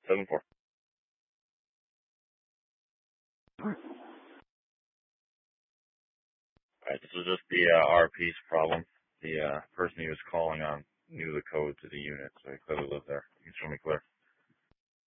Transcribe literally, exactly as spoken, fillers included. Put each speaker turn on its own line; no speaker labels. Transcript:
seven four. Alright, this is just the uh, R P's problem. The uh, person he was calling on knew the code to the unit, so he clearly lived there. You can show me clear.